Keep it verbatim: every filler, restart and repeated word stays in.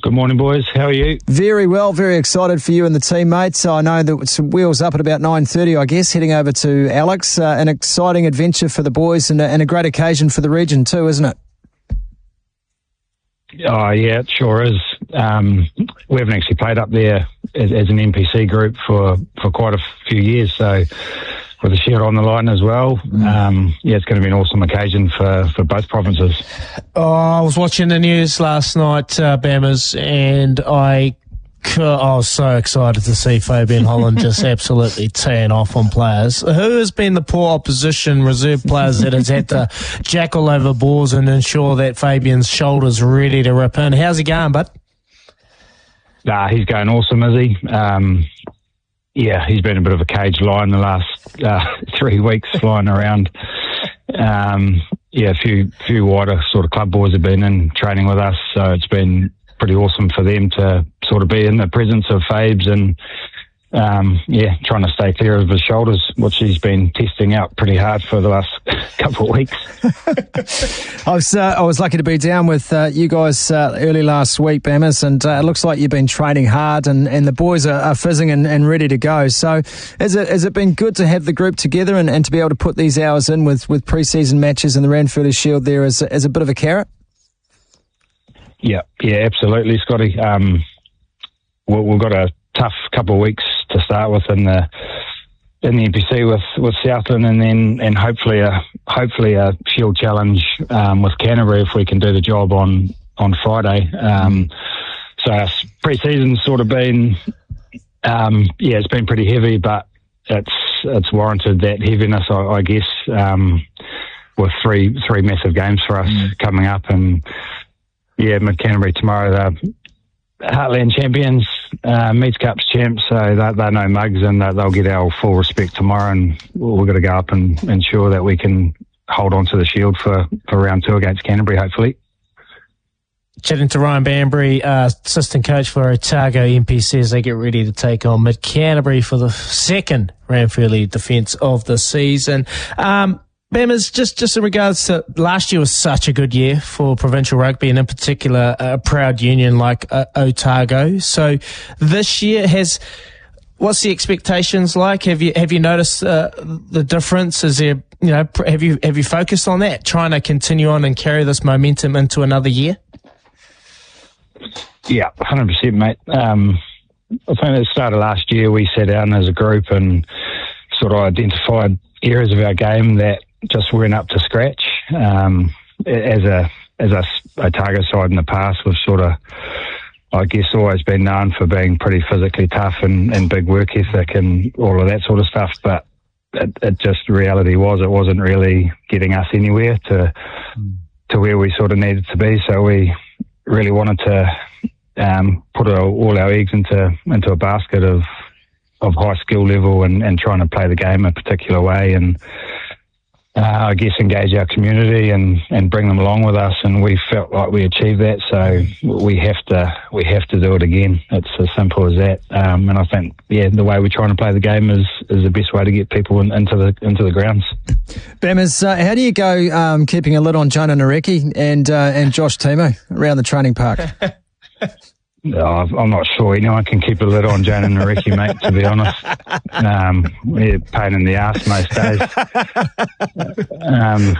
Good morning, boys. How are you? Very well, very excited for you and the teammates. I know that some wheels up at about nine thirty, I guess, heading over to Alex. Uh, an exciting adventure for the boys and a, and a great occasion for the region too, isn't it? Oh, yeah, it sure is. Um, we haven't actually played up there as, as an N P C group for, for quite a few years, so with the shield on the line as well. Mm. Um, yeah, it's going to be an awesome occasion for, for both provinces. Oh, I was watching the news last night, uh, Bammers, and I, I was so excited to see Fabian Holland just absolutely teeing off on players. Who has been the poor opposition reserve players that has had to jackal over balls and ensure that Fabian's shoulder's ready to rip in? How's he going, bud? Nah, he's going awesome, is he? Um, yeah, he's been a bit of a cage lion the last uh, three weeks flying around. Um, yeah, a few few wider sort of club boys have been in training with us, so it's been pretty awesome for them to sort of be in the presence of Fabes and um, yeah, trying to stay clear of his shoulders, which he's been testing out pretty hard for the last couple of weeks. I was uh, I was lucky to be down with uh, you guys uh, early last week, Bammers, and uh, it looks like you've been training hard, and, and the boys are, are fizzing and, and ready to go. So, has it has it been good to have the group together and, and to be able to put these hours in with with pre-season matches and the Ranfurly Shield there as as a bit of a carrot? Yeah, yeah, absolutely, Scotty. Um, we, we've got a tough couple of weeks to start with in the in the N P C with, with Southland, and then and hopefully a hopefully a Shield challenge um, with Canterbury if we can do the job on on Friday. Um, so our pre-season's sort of been um, yeah, it's been pretty heavy, but it's it's warranted that heaviness, I, I guess, um, with three three massive games for us mm. coming up, and yeah, Mid Canterbury tomorrow. They're Heartland champions, uh, Meads Cups champs, so they're, they're no mugs, and they'll get our full respect tomorrow, and we've got to go up and ensure that we can hold on to the Shield for, for round two against Canterbury, hopefully. Chatting to Ryan Banbury, uh, assistant coach for Otago N P C, as they get ready to take on Mid Canterbury for the second Ranfurly defence of the season. Um, Bammers, just, just in regards to last year was such a good year for provincial rugby, and in particular a proud union like uh, Otago. So this year has, what's the expectations like? Have you have you noticed uh, the difference? Is there, you know, have you have you focused on that, trying to continue on and carry this momentum into another year? Yeah, one hundred percent, mate. Um, I think at the start of last year we sat down as a group and sort of identified areas of our game that just weren't up to scratch. Um, as a as a Otago side in the past, we've sort of, I guess, always been known for being pretty physically tough and, and big work ethic and all of that sort of stuff. But it, it just, reality was, it wasn't really getting us anywhere to mm. to where we sort of needed to be. So we really wanted to um, put our, all our eggs into into a basket of of high skill level and, and trying to play the game a particular way, and Uh, I guess engage our community and, and bring them along with us, and we felt like we achieved that. So we have to we have to do it again. It's as simple as that. Um, and I think yeah, the way we're trying to play the game is, is the best way to get people in, into the into the grounds. Bammers, uh, how do you go um, keeping a lid on Jonah Nareki and uh, and Josh Timo around the training park? No, I'm not sure anyone can keep a lid on Jonah Nareki, mate, to be honest. Um, we're a pain in the ass most days. Um,